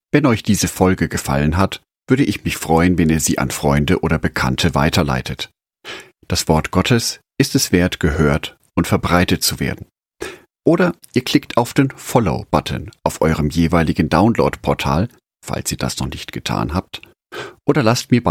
Wenn euch diese Folge gefallen hat, würde ich mich freuen, wenn ihr sie an Freunde oder Bekannte weiterleitet. Das Wort Gottes ist es wert, gehört und verbreitet zu werden. Oder ihr klickt auf den Follow-Button auf eurem jeweiligen Download-Portal, falls ihr das noch nicht getan habt, oder lasst mir